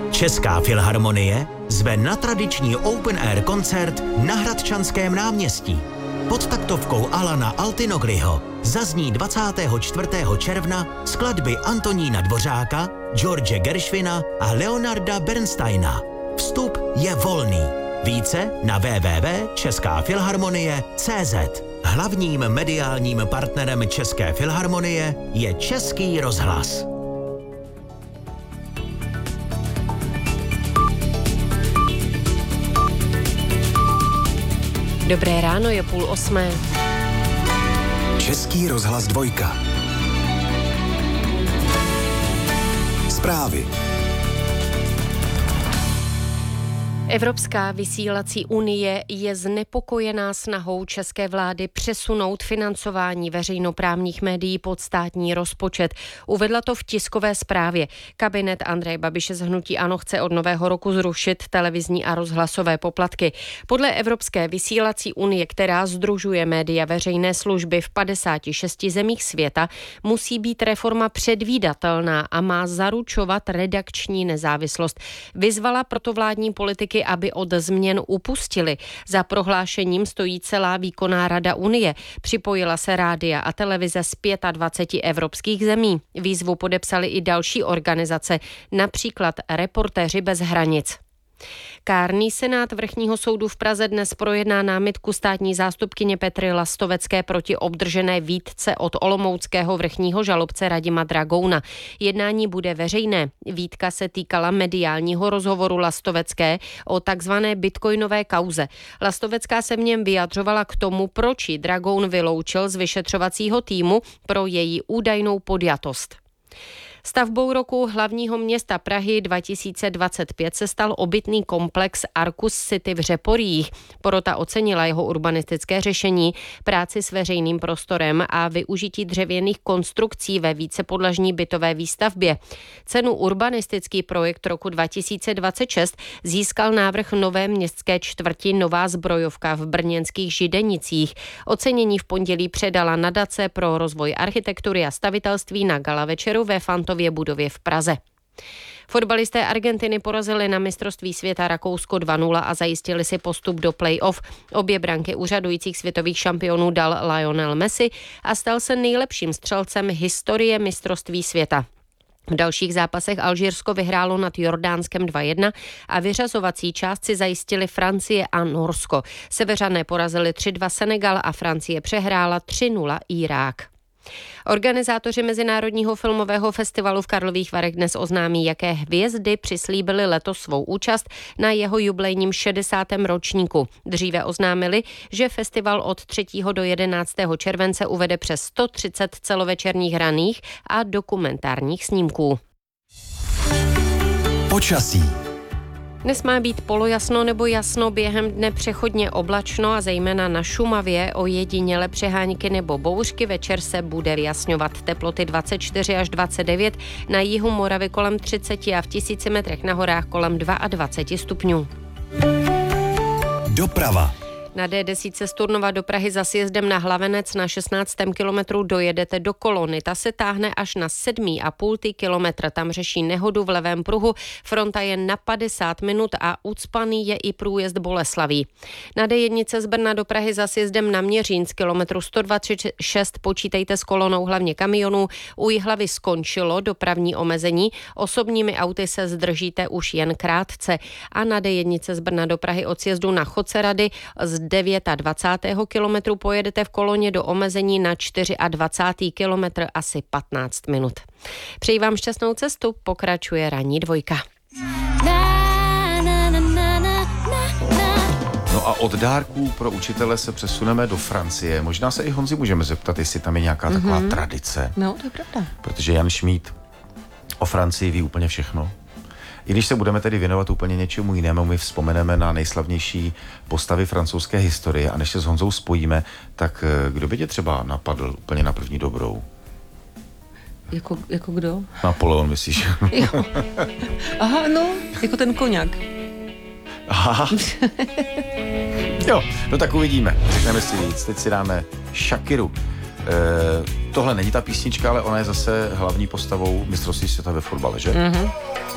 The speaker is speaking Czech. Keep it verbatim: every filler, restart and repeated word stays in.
Česká filharmonie zve na tradiční open air koncert na Hradčanském náměstí. Pod taktovkou Alana Altinoglyho zazní dvacátého čtvrtého června skladby Antonína Dvořáka, George Gershwina a Leonarda Bernsteina. Vstup je volný. Více na w w w tečka česká filharmonie tečka cé zet. Hlavním mediálním partnerem České filharmonie je Český rozhlas. Dobré ráno, je půl osmé. Český rozhlas dvojka. Zprávy. Evropská vysílací unie je znepokojená snahou české vlády přesunout financování veřejnoprávních médií pod státní rozpočet. Uvedla to v tiskové zprávě. Kabinet Andreje Babiše z hnutí ANO chce od nového roku zrušit televizní a rozhlasové poplatky. Podle Evropské vysílací unie, která sdružuje média veřejné služby v padesáti šesti zemích světa, musí být reforma předvídatelná a má zaručovat redakční nezávislost. Vyzvala proto vládní politiky, aby od změn upustili. Za prohlášením stojí celá výkonná rada Unie. Připojila se rádia a televize z dvaceti pěti evropských zemí. Výzvu podepsali i další organizace, například Reportéři bez hranic. Kárný senát Vrchního soudu v Praze dnes projedná námitku státní zástupkyně Petry Lastovecké proti obdržené výtce od olomouckého vrchního žalobce Radima Dragouna. Jednání bude veřejné. Výtka se týkala mediálního rozhovoru Lastovecké o takzvané bitcoinové kauze. Lastovecká se v něm vyjadřovala k tomu, proč ji Dragoun vyloučil z vyšetřovacího týmu pro její údajnou podjatost. Stavbou roku hlavního města Prahy dva tisíce dvacet pět se stal obytný komplex Arcus City v Řeporyjích. Porota ocenila jeho urbanistické řešení, práci s veřejným prostorem a využití dřevěných konstrukcí ve vícepodlažní bytové výstavbě. Cenu urbanistický projekt roku dva tisíce dvacet šest získal návrh nové městské čtvrti Nová Zbrojovka v brněnských Židenicích. Ocenění v pondělí předala nadace pro rozvoj architektury a stavitelství na gala večeru ve Fantově budově v Praze. Fotbalisté Argentiny porazili na mistrovství světa Rakousko dva nula a zajistili si postup do play-off. Obě branky úřadujících světových šampionů dal Lionel Messi a stal se nejlepším střelcem historie mistrovství světa. V dalších zápasech Alžírsko vyhrálo nad Jordánskem dva jedna a vyřazovací část si zajistili Francie a Norsko. Seveřané porazili tři dva Senegal a Francie přehrála tři nula Irák. Organizátoři Mezinárodního filmového festivalu v Karlových Varech dnes oznámí, jaké hvězdy přislíbili letos svou účast na jeho jubilejním šedesátém ročníku. Dříve oznámili, že festival od třetího do jedenáctého července uvede přes sto třicet celovečerních hraných a dokumentárních snímků. Počasí. Dnes má být polojasno nebo jasno, během dne přechodně oblačno a zejména na Šumavě ojediněle přehánky nebo bouřky. Večer se bude vyjasňovat, teploty dvacet čtyři až dvacet devět, na jihu Moravy kolem třicet a v tisíci metrech na horách kolem dvacet dva stupňů. Doprava. Na D deset z Turnova do Prahy za sjezdem na Hlavenec na šestnáctém kilometru dojedete do kolony. Ta se táhne až na sedmý a půl kilometr. Tam řeší nehodu v levém pruhu. Fronta je na padesát minut a ucpaný je i průjezd Boleslaví. Na D jedna z Brna do Prahy za sjezdem na Měřín z kilometru sto dvacet šest počítejte s kolonou hlavně kamionů. U Jihlavy skončilo dopravní omezení. Osobními auty se zdržíte už jen krátce. A na D jedna z Brna do Prahy od sjezdu na Chodcerady z dvacátého devátého kilometru pojedete v koloně do omezení na dvacátý čtvrtý kilometr asi patnáct minut. Přeji vám šťastnou cestu, pokračuje ranní dvojka. No a od dárků pro učitele se přesuneme do Francie. Možná se i Honzi můžeme zeptat, jestli tam je nějaká taková mm-hmm. tradice. No, to je pravda. Protože Jan Šmíd o Francii ví úplně všechno. I když se budeme tedy věnovat úplně něčemu jinému, my vzpomeneme na nejslavnější postavy francouzské historie a než se s Honzou spojíme, tak kdo by tě třeba napadl úplně na první dobrou? Jako, jako kdo? Napoleon, myslíš? Aha, no, jako ten koňak. Aha. Jo, no tak uvidíme. Řekneme si víc. Teď si dáme Shakiru. E, tohle není ta písnička, ale ona je zase hlavní postavou mistrovství světa ve fotbale, že? Mm-hmm.